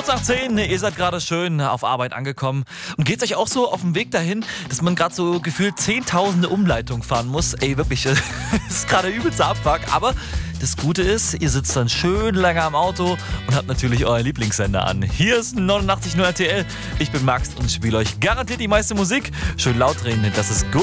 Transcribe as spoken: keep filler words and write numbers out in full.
Kurz nach zehn, ihr seid gerade schön auf Arbeit angekommen. Und geht's euch auch so auf dem Weg dahin, dass man gerade so gefühlt zehntausende Umleitungen fahren muss? Ey, wirklich, das ist gerade übelster Abfuck. Aber das Gute ist, ihr sitzt dann schön lange am Auto und habt natürlich euer Lieblingssender an. Hier ist neunundachtzig Komma null R T L. Ich bin Max und spiele euch garantiert die meiste Musik. Schön laut reden, das ist gut.